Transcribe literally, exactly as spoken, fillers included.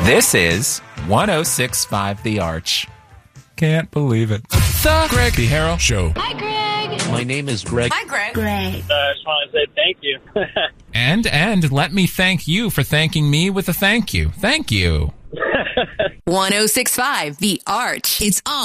This is one oh six point five The Arch. Can't believe it. The Greg Beharo Show. Hi, Greg. My name is Greg. Hi, Greg. Greg. Uh, I just want to say thank you. And, and let me thank you for thanking me with a thank you. Thank you. one oh six point five The Arch. It's on.